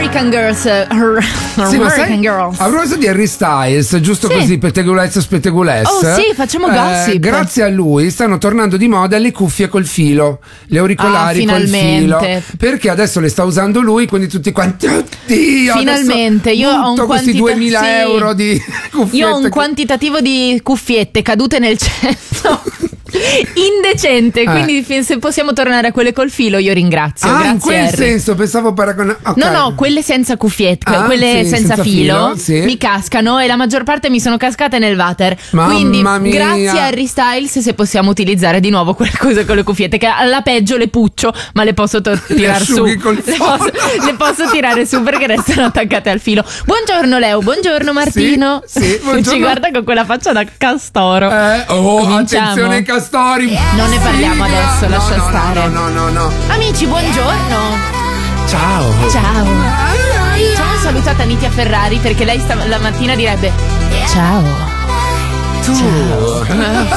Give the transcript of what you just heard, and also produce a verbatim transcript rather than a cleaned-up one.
American Girls. Sì, American Girls. A proposito di Harry Styles, giusto Sì. così, pettegolezzo spettegolezzo. Oh sì, facciamo gossip. Grazie a lui stanno tornando di moda le cuffie col filo, le auricolari Ah, col filo. finalmente. Perché adesso le sta usando lui, quindi tutti quanti, oddio, Finalmente, adesso io ho un butto questi quantita- duemila sì. euro di cuffiette. Io ho un che- quantitativo di cuffiette cadute nel cesso indecente, quindi fi- se possiamo tornare a quelle col filo io ringrazio. Ah, Grazie in quel Harry. senso pensavo paragonare. No, no, quelle senza cuffiette, Ah, quelle sì, senza, senza filo, filo, sì. mi cascano e la maggior parte mi sono cascate nel water. Mamma Quindi mia. grazie a Harry Styles se possiamo utilizzare di nuovo quelle cose con le cuffiette, che alla peggio le puccio, ma le posso to- tirare su. asciughi col Le posso, le posso tirare su perché restano attaccate al filo. Buongiorno Leo, buongiorno Martino. Sì, sì, buongiorno. Ci guarda con quella faccia da castoro. Eh, oh, Cominciamo? attenzione ai castori. Non ne parliamo Sigla. adesso, No, lascia no, stare. No, no, no, no. Amici, buongiorno. Ciao. Ciao. Facciamo un salutato a Nitia Ferrari perché lei sta- la mattina direbbe ciao. Tu.